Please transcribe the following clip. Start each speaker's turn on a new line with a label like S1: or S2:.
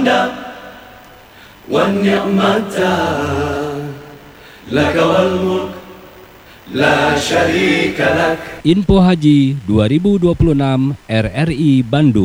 S1: والنعمة لك والملك لا شريك لك.
S2: Info Haji 2026 RRI Bandung.